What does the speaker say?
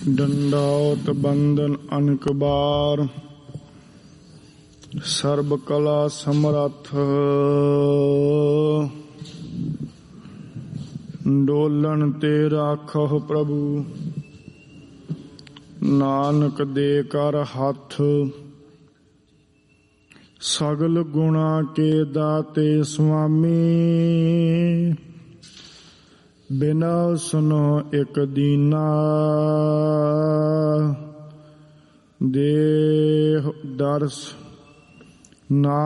ਡੰਡਾਉਤ ਬੰਦਨ ਅਨਕ ਬਾਰ, ਸਰਬ ਕਲਾ ਸਮਰੱਥ। ਡੋਲਣ ਤੇ ਰਾਖਹੁ ਪ੍ਰਭੂ, ਨਾਨਕ ਦੇ ਕਰ ਹੱਥ। ਸਗਲ ਗੁਣਾ ਕੇ ਦਾਤੇ ਸੁਆਮੀ, ਬਿਨਾ ਸੁਨੋ ਇਕ ਦੀਨਾ। ਦੇਹ ਦਰਸ ਨਾ